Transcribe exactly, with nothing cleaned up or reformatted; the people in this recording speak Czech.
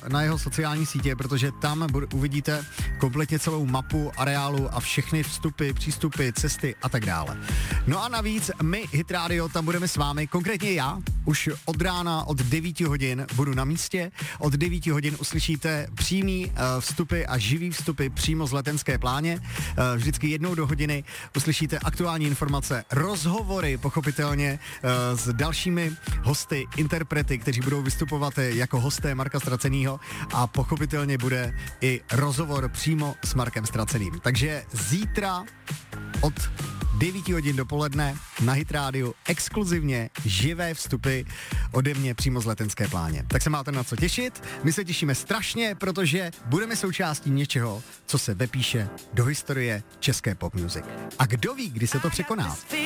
na jeho sociální sítě, protože tam uvidíte kompletně celou mapu areálu a všechny vstupy, přístupy, cesty a tak dále. No a navíc my, Hit Radio, tam budeme s vámi, konkrétně já, už od rána od devíti hodin budu na místě. Od devíti hodin uslyšíte přímý uh, vstupy a živý vstupy přímo z Letenské pláně. Uh, vždycky jednou do hodiny uslyšíte aktuální informace, rozhovory, pochopitelně uh, s dalšími hosty, interprety, kteří budou vystupovat jako hosté Marka Stracenýho a pochopitelně bude i rozhovor přímo s Markem Straceným. Takže zítra od devět hodin dopoledne na Hit Rádiu exkluzivně živé vstupy ode mě přímo z Letenské pláně. Tak se máte na co těšit, my se těšíme strašně, protože budeme součástí něčeho, co se vepíše do historie české pop music. A kdo ví, kdy se to překoná?